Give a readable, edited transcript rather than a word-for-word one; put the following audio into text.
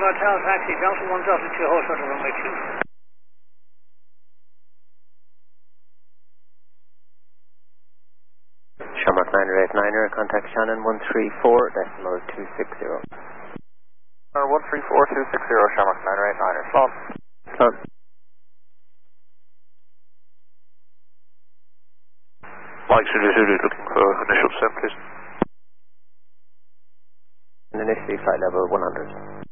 Hotel Taxi, Delta 1 Delta 2, Hotel to runway 2. Shamrock 989er, contact Shannon 134.260. 134.260, Shamrock 989er, slot. Slot. Mike Zulu looking for initial descent, please. And initially flight level 100.